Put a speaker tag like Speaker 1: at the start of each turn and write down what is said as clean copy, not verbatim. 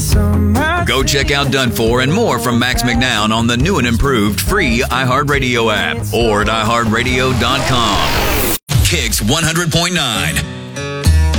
Speaker 1: Go check out Done For and more from Max McNown on the new and improved free iHeartRadio app or at iHeartRadio.com. Kicks 100.9.